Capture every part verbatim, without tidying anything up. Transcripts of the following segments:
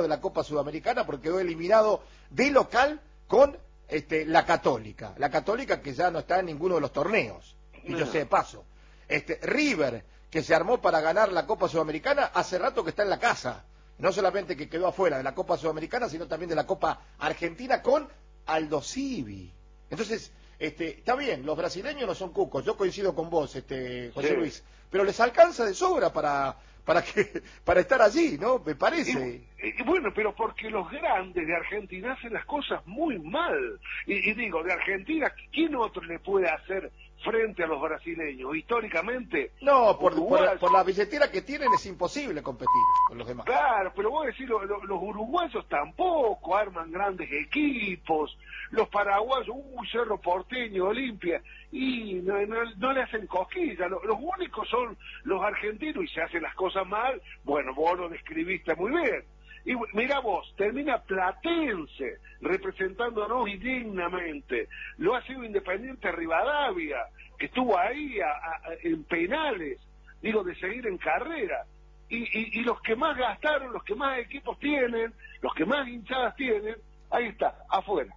de la Copa Sudamericana porque quedó eliminado de local con este, la Católica. La Católica que ya no está en ninguno de los torneos, y yo sé de paso. Este, River, que se armó para ganar la Copa Sudamericana, hace rato que está en la casa. No solamente que quedó afuera de la Copa Sudamericana, sino también de la Copa Argentina con Aldo Civi. Entonces, este, está bien, los brasileños no son cucos, yo coincido con vos, este, José sí. Luis, pero les alcanza de sobra para para que para estar allí, ¿no? Me parece. Y, y bueno, pero porque los grandes de Argentina hacen las cosas muy mal. Y, y digo, de Argentina, ¿quién otro le puede hacer frente a los brasileños? Históricamente... No, por, por, por la billetera que tienen es imposible competir con los demás. Claro, pero vos decís, lo, lo, los uruguayos tampoco arman grandes equipos, los paraguayos, uy, Cerro Porteño, Olimpia, y no, no, no le hacen cosquillas, los, los únicos son los argentinos y se hacen las cosas mal. Bueno, vos lo describiste muy bien. Y mira vos, termina Platense representándonos indignamente. Lo ha sido Independiente Rivadavia, que estuvo ahí a, a, en penales, digo, de seguir en carrera. Y, y, y los que más gastaron, los que más equipos tienen, los que más hinchadas tienen, ahí está, afuera.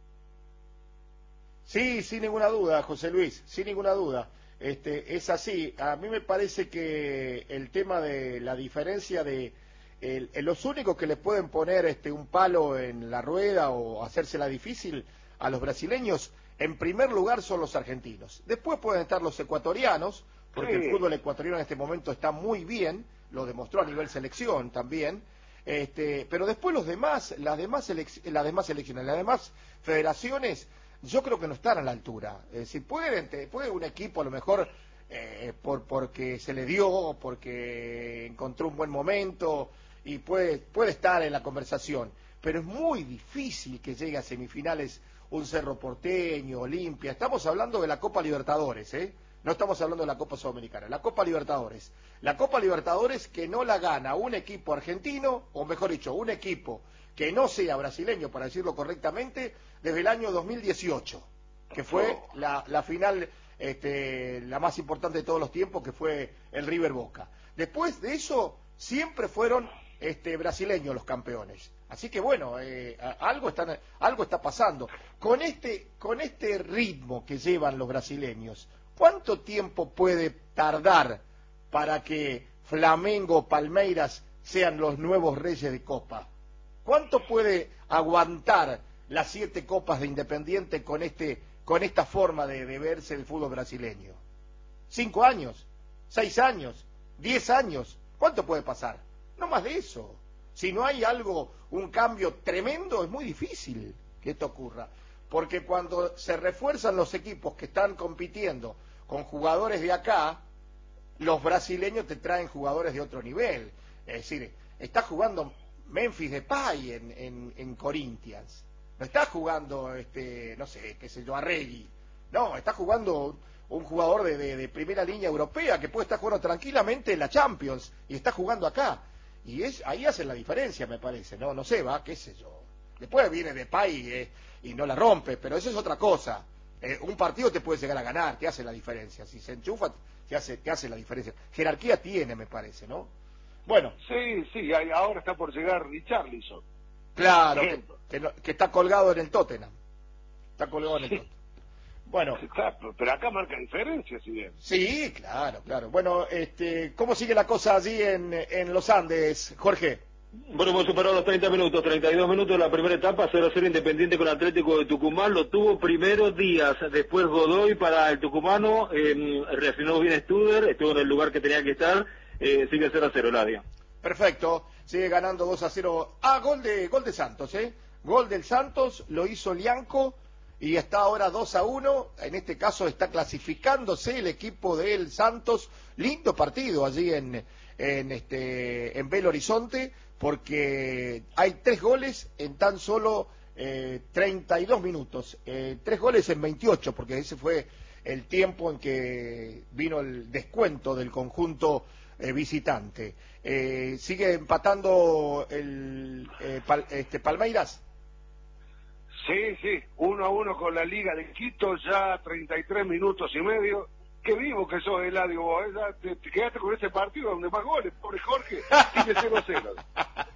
Sí, sin ninguna duda, José Luis, sin ninguna duda. Este, es así. A mí me parece que el tema de la diferencia de... El, el, los únicos que les pueden poner este un palo en la rueda o hacérsela difícil a los brasileños, en primer lugar son los argentinos. Después pueden estar los ecuatorianos, porque sí. El fútbol ecuatoriano en este momento está muy bien, lo demostró a nivel selección también, este, pero después los demás, las demás, selec las demás selecciones, las demás federaciones, yo creo que no están a la altura. Es decir, pueden, puede un equipo a lo mejor eh, por porque se le dio, porque encontró un buen momento, y puede, puede estar en la conversación, pero es muy difícil que llegue a semifinales un Cerro Porteño, Olimpia. Estamos hablando de la Copa Libertadores, ¿eh? No estamos hablando de la Copa Sudamericana, la Copa Libertadores. La Copa Libertadores que no la gana un equipo argentino, o mejor dicho, un equipo que no sea brasileño, para decirlo correctamente, desde el año dos mil dieciocho, que fue la, la final, este, la más importante de todos los tiempos, que fue el River Boca. Después de eso, siempre fueron este, brasileños los campeones. Así que bueno, eh, algo, están, algo está pasando. Con este, con este ritmo que llevan los brasileños, ¿cuánto tiempo puede tardar para que Flamengo o Palmeiras sean los nuevos reyes de Copa? ¿Cuánto puede aguantar las siete copas de Independiente con este, con esta forma de, de verse el fútbol brasileño? ¿Cinco años? ¿Seis años? ¿Diez años? ¿Cuánto puede pasar? No más de eso. Si no hay algo, un cambio tremendo, es muy difícil que esto ocurra. Porque cuando se refuerzan los equipos que están compitiendo con jugadores de acá, los brasileños te traen jugadores de otro nivel. Es decir, está jugando Memphis Depay en, en, en Corinthians. No está jugando, este, no sé, qué sé yo, Arregui. No, está jugando un jugador de, de, de primera línea europea que puede estar jugando tranquilamente en la Champions y está jugando acá. Y es ahí hace la diferencia, me parece. No no sé, va, qué sé yo. Después viene Depay eh, y no la rompe, pero eso es otra cosa. Eh, un partido te puede llegar a ganar, te hace la diferencia. Si se enchufa, te hace, te hace la diferencia. Jerarquía tiene, me parece, ¿no? Bueno. Sí, sí, ahora está por llegar Richarlison. Claro, que, que, no, que está colgado en el Tottenham. Está colgado en el sí. Tottenham. Bueno. Claro, pero acá marca diferencia, si bien. Sí, claro, claro. Bueno, este, ¿cómo sigue la cosa allí en, en los Andes, Jorge? Bueno, hemos superado los treinta minutos, treinta y dos minutos de la primera etapa, cero a cero Independiente con Atlético de Tucumán, lo tuvo primeros días, después Godoy para el tucumano, eh, reaccionó bien Studer, estuvo en el lugar que tenía que estar, eh, sigue cero a cero Eladio. Perfecto, sigue ganando dos a cero. Ah, gol de, gol de Santos, ¿eh? Gol del Santos, lo hizo Lianco. Y está ahora dos a uno, en este caso está clasificándose el equipo del Santos, lindo partido allí en, en, este, en Belo Horizonte, porque hay tres goles en tan solo eh, treinta y dos minutos, eh, tres goles en veintiocho, porque ese fue el tiempo en que vino el descuento del conjunto eh, visitante. Eh, sigue empatando el eh, Pal, este, Palmeiras. Sí, sí, uno a uno con la Liga de Quito, ya treinta y tres minutos y medio. Qué vivo que sos, Eladio, vos, ¿eh? te, te quedaste con ese partido donde más goles, pobre Jorge, sigue cero a cero.